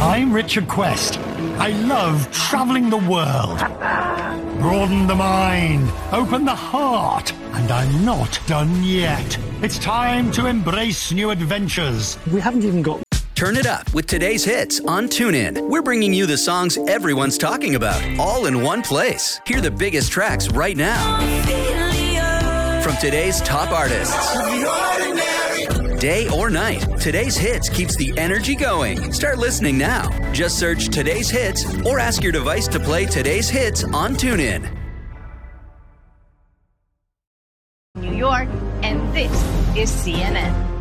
I'm Richard Quest. I love traveling the world. Broaden the mind, open the heart, and I'm not done yet. It's time to embrace new adventures. We haven't even got... Turn it up with today's hits on TuneIn. We're bringing you the songs everyone's talking about, all in one place. Hear the biggest tracks right now. From today's top artists. Day or night, today's hits keeps the energy going. Start listening now. Just search Today's Hits or ask your device to play today's hits on TuneIn. New York, and this is CNN.